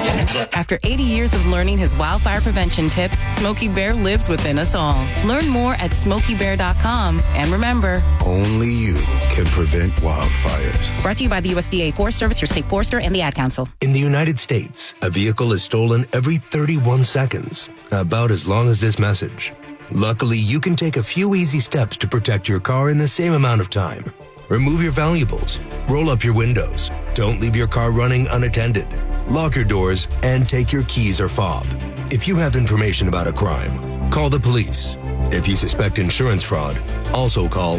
After 80 years of learning his wildfire prevention tips, Smokey Bear lives within us all. Learn more at SmokeyBear.com. And remember, only you can prevent wildfires. Brought to you by the USDA Forest Service, your state forester, and the Ad Council. In the United States, a vehicle is stolen every 31 seconds, about as long as this message. Luckily, you can take a few easy steps to protect your car in the same amount of time. Remove your valuables, roll up your windows, don't leave your car running unattended, lock your doors, and take your keys or fob. If you have information about a crime, call the police. If you suspect insurance fraud, also call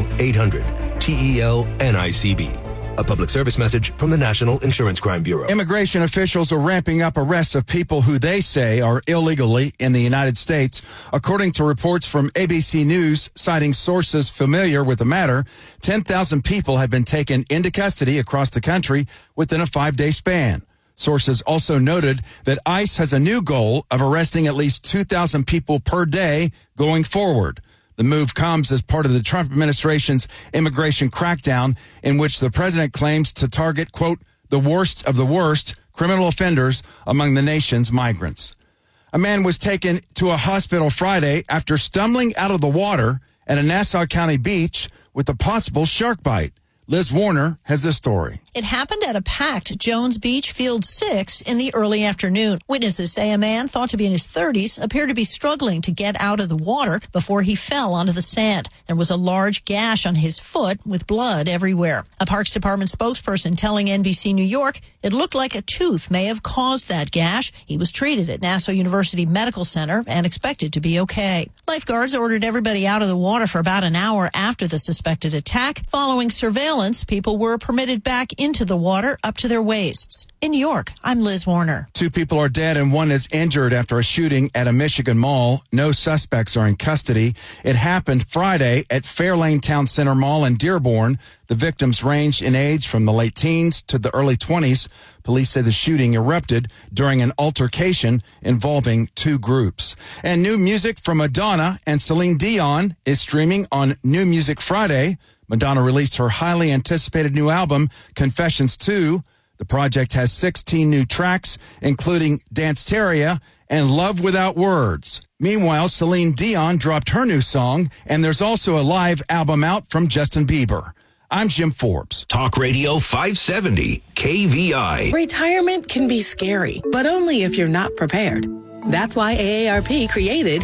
800-TEL-NICB. A public service message from the National Insurance Crime Bureau. Immigration officials are ramping up arrests of people who they say are illegally in the United States. According to reports from ABC News, citing sources familiar with the matter, 10,000 people have been taken into custody across the country within a 5-day span. Sources also noted that ICE has a new goal of arresting at least 2,000 people per day going forward. The move comes as part of the Trump administration's immigration crackdown, in which the president claims to target, quote, the worst of the worst criminal offenders among the nation's migrants. A man was taken to a hospital Friday after stumbling out of the water at a Nassau County beach with a possible shark bite. Liz Warner has this story. It happened at a packed Jones Beach Field 6 in the early afternoon. Witnesses say a man thought to be in his 30s appeared to be struggling to get out of the water before he fell onto the sand. There was a large gash on his foot with blood everywhere. A Parks Department spokesperson telling NBC New York it looked like a tooth may have caused that gash. He was treated at Nassau University Medical Center and expected to be okay. Lifeguards ordered everybody out of the water for about an hour after the suspected attack. Following surveillance, people were permitted back into the water up to their waists. In New York, I'm Liz Warner. 2 people are dead and 1 is injured after a shooting at a Michigan mall. No suspects are in custody. It happened Friday at Fairlane Town Center Mall in Dearborn. The victims ranged in age from the late teens to the early 20s. Police say the shooting erupted during an altercation involving 2 groups. And new music from Madonna and Celine Dion is streaming on New Music Friday. Madonna released her highly anticipated new album, Confessions 2. The project has 16 new tracks, including Danceteria and Love Without Words. Meanwhile, Celine Dion dropped her new song, and there's also a live album out from Justin Bieber. I'm Jim Forbes. Talk Radio 570, KVI. Retirement can be scary, but only if you're not prepared. That's why AARP created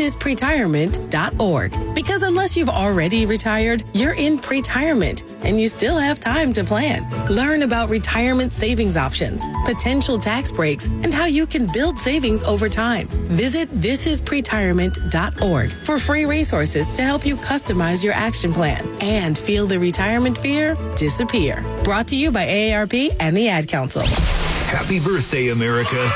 thisispretirement.org. Because unless you've already retired, you're in pretirement, and you still have time to plan. Learn about retirement savings options, potential tax breaks, and how you can build savings over time. Visit thisispretirement.org for free resources to help you customize your action plan and feel the retirement fear disappear. Brought to you by AARP and the Ad Council. Happy birthday, America.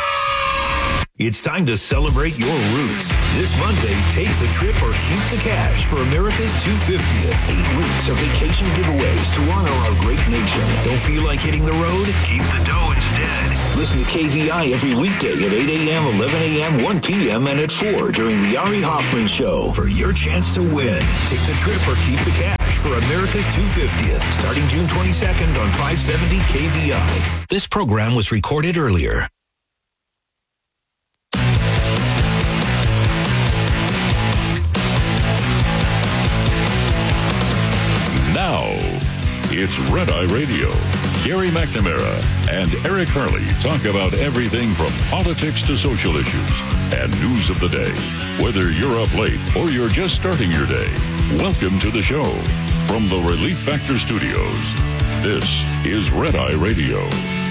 It's time to celebrate your roots. This Monday, take the trip or keep the cash for America's 250th. 8 weeks of vacation giveaways to honor our great nation. Don't feel like hitting the road? Keep the dough instead. Listen to KVI every weekday at 8 a.m., 11 a.m., 1 p.m., and at 4 during the Ari Hoffman Show for your chance to win. Take the trip or keep the cash for America's 250th, starting June 22nd on 570 KVI. This program was recorded earlier. Now, it's Red Eye Radio. Gary McNamara and Eric Harley talk about everything from politics to social issues and news of the day. Whether you're up late or you're just starting your day, welcome to the show. From the Relief Factor Studios, this is Red Eye Radio.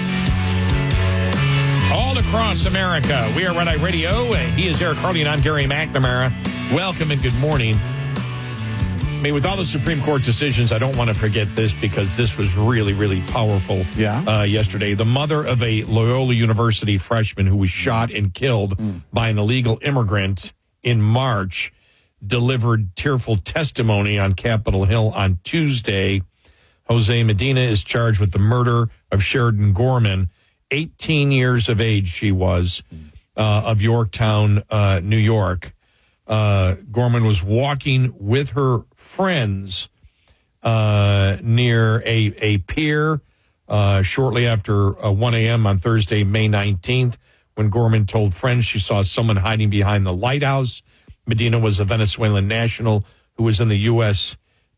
All across America, we are Red Eye Radio. He is Eric Harley and I'm Gary McNamara. Welcome and good morning. I mean, with all the Supreme Court decisions, I don't want to forget this because this was really, really powerful yesterday. The mother of a Loyola University freshman who was shot and killed by an illegal immigrant in March delivered tearful testimony on Capitol Hill on Tuesday. Jose Medina is charged with the murder of Sheridan Gorman, 18 years of age she was, of Yorktown, New York. Gorman was walking with her friends near a pier shortly after 1 a.m. on Thursday, May 19th, when Gorman told friends she saw someone hiding behind the lighthouse. Medina was a Venezuelan national who was in the U.S.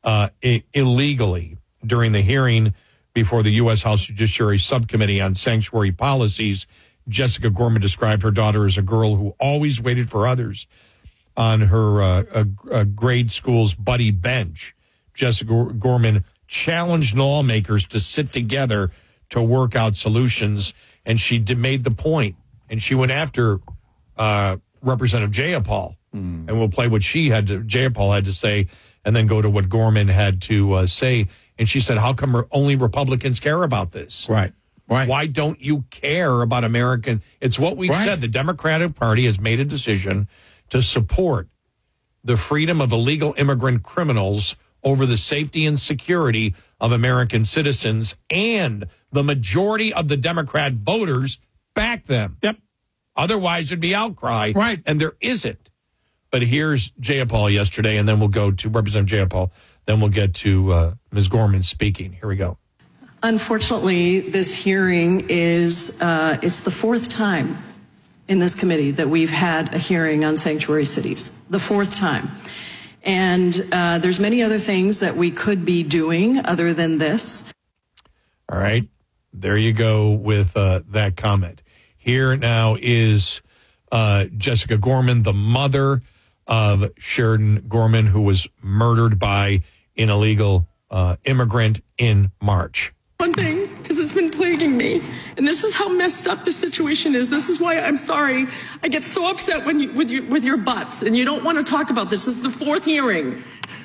Illegally. During the hearing before the U.S. House Judiciary Subcommittee on Sanctuary Policies, Jessica Gorman described her daughter as a girl who always waited for others on her grade school's buddy bench. Jessica Gorman challenged lawmakers to sit together to work out solutions, and she made the point, and she went after Representative Jayapal, and we'll play what Jayapal had to say, and then go to what Gorman had to say. And she said, how come only Republicans care about this? Right. Why don't you care about American? It's what we've said. The Democratic Party has made a decision to support the freedom of illegal immigrant criminals over the safety and security of American citizens, and the majority of the Democrat voters back them. Yep. Otherwise, it'd be outcry. Right. And there isn't. But here's Jayapal yesterday, and then we'll go to Representative Jayapal. Then we'll get to Ms. Gorman speaking. Here we go. Unfortunately, this hearing is it's the fourth time in this committee that we've had a hearing on sanctuary cities. The fourth time. And there's many other things that we could be doing other than this. All right. There you go with that comment. Here now is Jessica Gorman, the mother of Sheridan Gorman, who was murdered by an illegal immigrant in March. One thing, because it's been plaguing me, and this is how messed up the situation is. This is why I'm sorry. I get so upset with your butts, and you don't want to talk about this. This is the fourth hearing.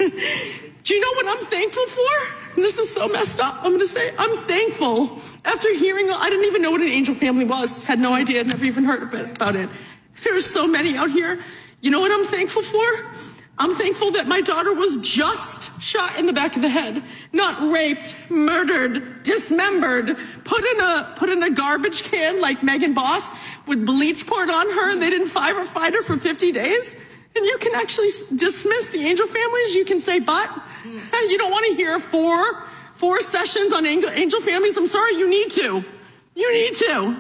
Do you know what I'm thankful for? And this is so messed up. I'm going to say I'm thankful. After hearing, I didn't even know what an angel family was. Had no idea. Never even heard about it. There's so many out here. You know what I'm thankful for? I'm thankful that my daughter was just shot in the back of the head, not raped, murdered, dismembered, put in a garbage can like Megan Boss with bleach poured on her, and they didn't fight her for 50 days. And you can actually dismiss the angel families. You can say, but you don't want to hear four sessions on angel families. I'm sorry, you need to. You need to.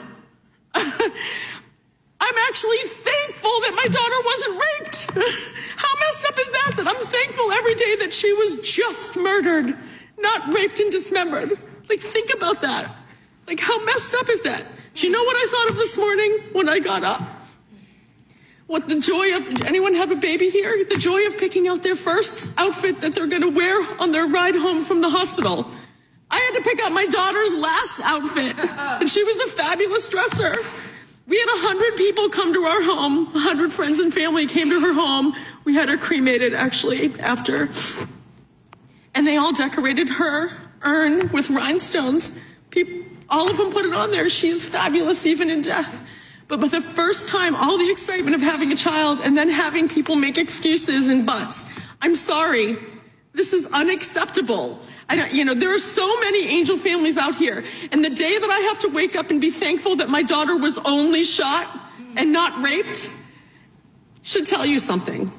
I'm actually thankful that my daughter wasn't raped. How messed up is that? That I'm thankful every day that she was just murdered, not raped and dismembered. Like, think about that. Like, how messed up is that? Do you know what I thought of this morning when I got up? What the joy of, anyone have a baby here? The joy of picking out their first outfit that they're going to wear on their ride home from the hospital. I had to pick out my daughter's last outfit, and she was a fabulous dresser. We had 100 people come to our home. 100 friends and family came to her home. We had her cremated, actually, after. And they all decorated her urn with rhinestones. All of them put it on there. She's fabulous, even in death. But the first time, all the excitement of having a child and then having people make excuses and buts. I'm sorry. This is unacceptable. There are so many angel families out here. And the day that I have to wake up and be thankful that my daughter was only shot and not raped should tell you something.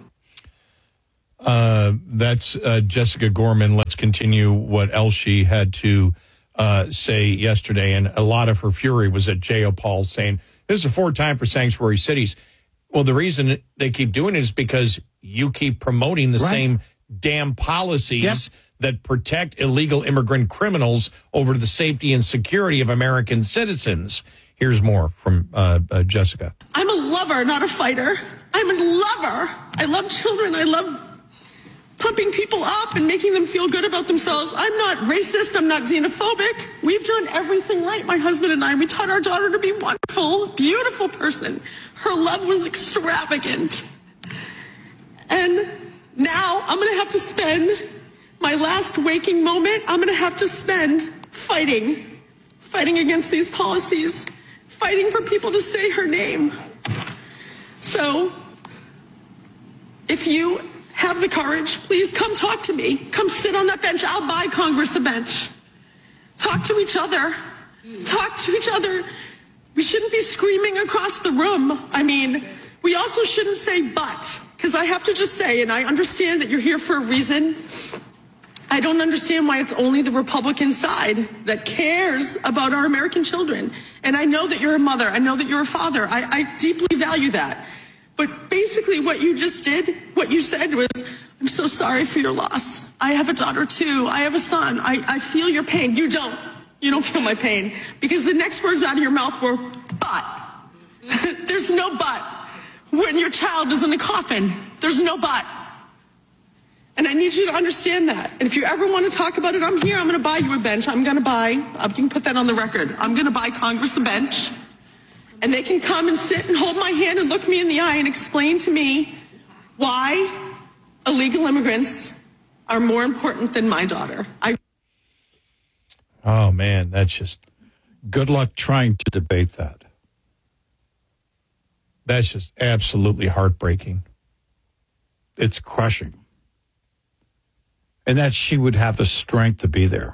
That's Jessica Gorman. Let's continue what else she had to say yesterday. And a lot of her fury was at Jayapal saying, this is the fourth time for sanctuary cities. Well, the reason they keep doing it is because you keep promoting the same damn policies that protect illegal immigrant criminals over the safety and security of American citizens. Here's more from Jessica. I'm a lover, not a fighter. I'm a lover. I love children. I love pumping people up and making them feel good about themselves. I'm not racist. I'm not xenophobic. We've done everything right, my husband and I. We taught our daughter to be a wonderful, beautiful person. Her love was extravagant. And now I'm going to have to spend my last waking moment, I'm going to have to spend fighting against these policies, fighting for people to say her name. So, if you have the courage, please come talk to me. Come sit on that bench. I'll buy Congress a bench. Talk to each other. Talk to each other. We shouldn't be screaming across the room. I mean, we also shouldn't say but, because I have to just say, and I understand that you're here for a reason. I don't understand why it's only the Republican side that cares about our American children. And I know that you're a mother. I know that you're a father. I deeply value that. But basically what you just did, what you said was, I'm so sorry for your loss. I have a daughter too. I have a son. I feel your pain. You don't. You don't feel my pain. Because the next words out of your mouth were, but. There's no but. When your child is in the coffin, there's no but. And I need you to understand that. And if you ever want to talk about it, I'm here. I'm going to buy you a bench. You can put that on the record. I'm going to buy Congress a bench. And they can come and sit and hold my hand and look me in the eye and explain to me why illegal immigrants are more important than my daughter. Oh, man, that's just... Good luck trying to debate that. That's just absolutely heartbreaking. It's crushing. And that she would have the strength to be there.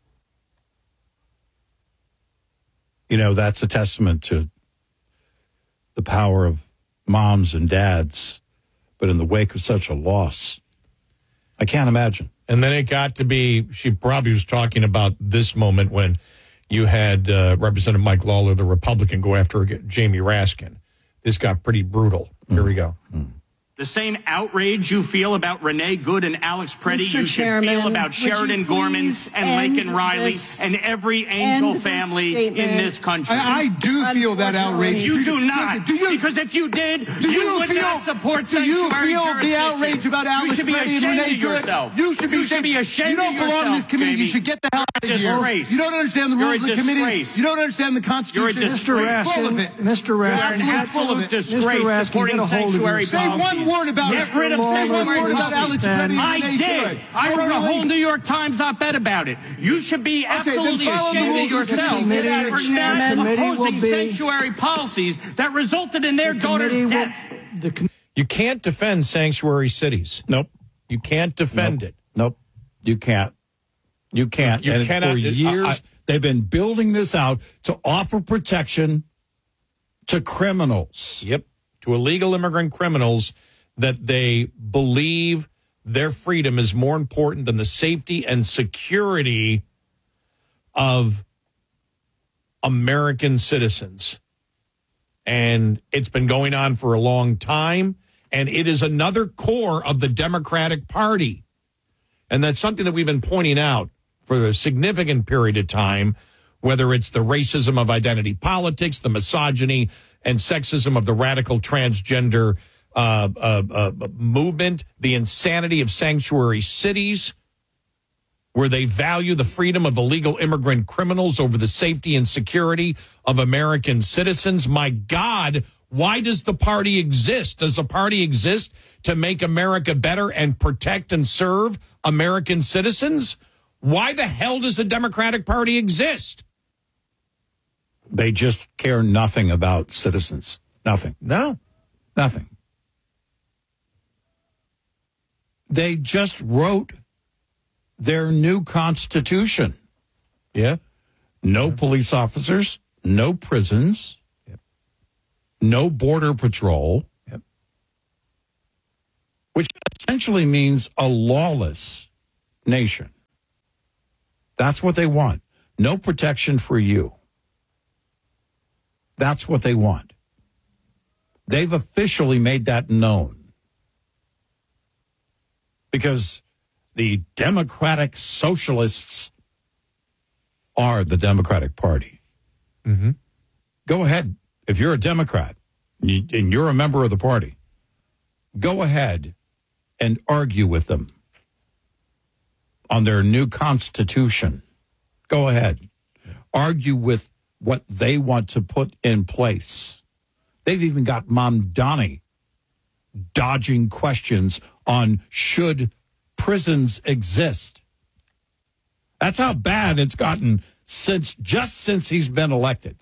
You know, that's a testament to the power of moms and dads. But in the wake of such a loss, I can't imagine. And then it got to be, she probably was talking about this moment when you had Representative Mike Lawler, the Republican, go after Jamie Raskin. This got pretty brutal. Here we go. The same outrage you feel about Renee Good and Alex Preddy, you should feel about Sheridan Gorman and Laken Riley and every Angel family in this country. I do feel that outrage. You do not. Because if you did, you would not support sanctuary jurisdiction. Do you feel the outrage about Alex Preddy and Renee Good? You should be ashamed of yourself. You don't belong in this committee. You should get the hell out of here. You don't understand the rules of the committee. You don't understand the Constitution. You're a disgrace. Mr. Raskin, you're full of disgrace supporting sanctuary policy. Word about Get rid of sanctuary Alex Preddy. I did. I wrote a whole New York Times op-ed about it. You should be absolutely ashamed of yourself for not opposing sanctuary policies that resulted in their daughter's death. You can't defend sanctuary cities. Nope. You can't defend it. Nope. You can't. You can't. You and cannot. For years, they've been building this out to offer protection to criminals. Yep. To illegal immigrant criminals that they believe their freedom is more important than the safety and security of American citizens. And it's been going on for a long time, and it is another core of the Democratic Party. And that's something that we've been pointing out for a significant period of time, whether it's the racism of identity politics, the misogyny and sexism of the radical transgender movement, the insanity of sanctuary cities, where they value the freedom of illegal immigrant criminals over the safety and security of American citizens. My God, why does the party exist? Does the party exist to make America better and protect and serve American citizens? Why the hell does the Democratic Party exist? They just care nothing about citizens. Nothing. No. Nothing. They just wrote their new Constitution. Yeah. No police officers, no prisons, no border patrol, which essentially means a lawless nation. That's what they want. No protection for you. That's what they want. They've officially made that known. Because the Democratic Socialists are the Democratic Party. Mm-hmm. Go ahead. If you're a Democrat and you're a member of the party, go ahead and argue with them on their new Constitution. Go ahead. Argue with what they want to put in place. They've even got Mamdani dodging questions on should prisons exist. That's how bad it's gotten since he's been elected.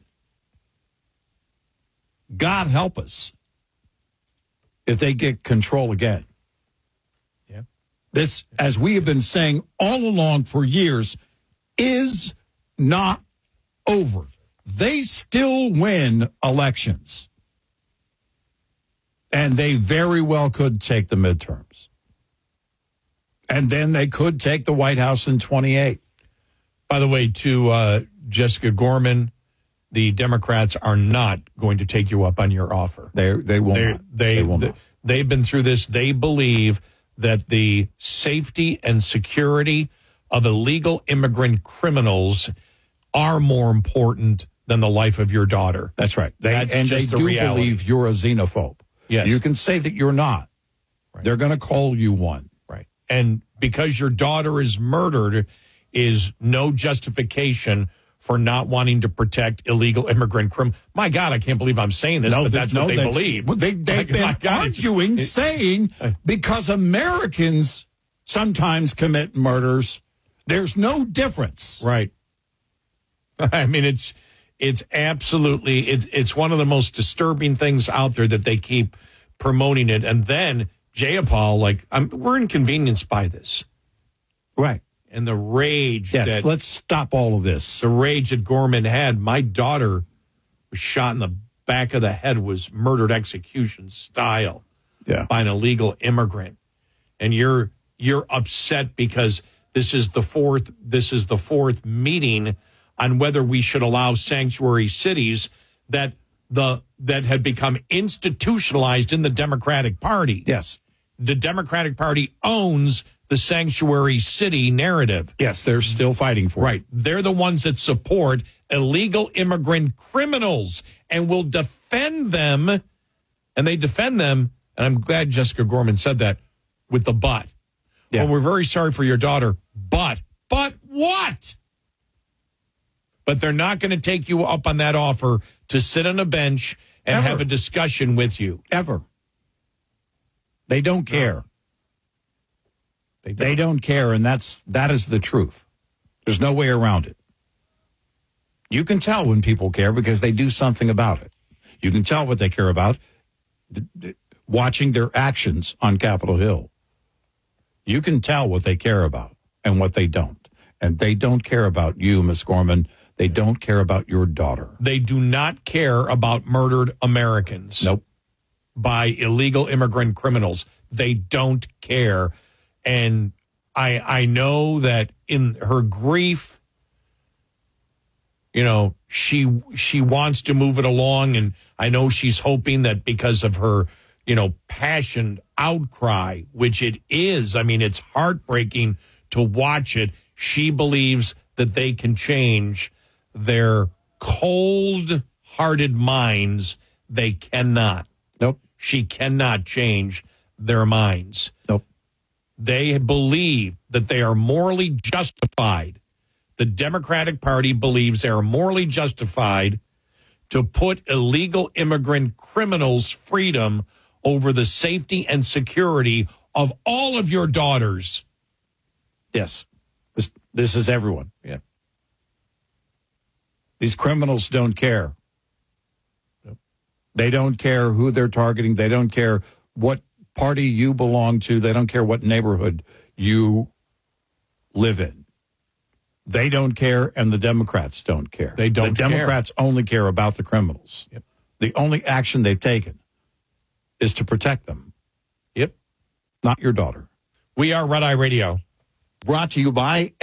God help us if they get control again. Yeah. This, as we have been saying all along for years, is not over. They still win elections. And they very well could take the midterms. And then they could take the White House in 28. By the way, to Jessica Gorman, the Democrats are not going to take you up on your offer. They will not. They will not. They've been through this. They believe that the safety and security of illegal immigrant criminals are more important than the life of your daughter. That's right. They do believe you're a xenophobe. Yes. You can say that you're not. Right. They're going to call you one. Right. And because your daughter is murdered is no justification for not wanting to protect illegal immigrant criminals. My God, I can't believe I'm saying this, but that's what they believe. Well, they've been arguing, saying because Americans sometimes commit murders, there's no difference. Right. I mean, it's absolutely, it's one of the most disturbing things out there that they keep promoting it. And then Jayapal, we're inconvenienced by this. Right. And the rage let's stop all of this. The rage that Gorman had. My daughter was shot in the back of the head, was murdered execution style by an illegal immigrant. And you're upset because this is the fourth meeting on whether we should allow sanctuary cities that had become institutionalized in the Democratic Party. Yes. The Democratic Party owns the sanctuary city narrative. Yes, they're still fighting for it. Right. They're the ones that support illegal immigrant criminals and will defend them. And they defend them. And I'm glad Jessica Gorman said that with the but. Yeah. Well, we're very sorry for your daughter. But what? But they're not going to take you up on that offer to sit on a bench and have a discussion with you. Ever. They don't care. They don't care, and that is the truth. There's no way around it. You can tell when people care because they do something about it. You can tell what they care about watching their actions on Capitol Hill. You can tell what they care about and what they don't. And they don't care about you, Miss Gorman. They don't care about your daughter. They do not care about murdered Americans. Nope. By illegal immigrant criminals. They don't care. And I know that in her grief, she wants to move it along. And I know she's hoping that because of her, passionate outcry, which it is, I mean, it's heartbreaking to watch it. She believes that they can change their cold-hearted minds. They cannot. Nope. She cannot change their minds. Nope. They believe that they are morally justified. The Democratic Party believes they are morally justified to put illegal immigrant criminals' freedom over the safety and security of all of your daughters. Yes. This is everyone. Yeah. These criminals don't care. Nope. They don't care who they're targeting. They don't care what party you belong to. They don't care what neighborhood you live in. They don't care, and the Democrats don't care. They don't care. The Democrats only care about the criminals. Yep. The only action they've taken is to protect them. Yep. Not your daughter. We are Red Eye Radio. Brought to you by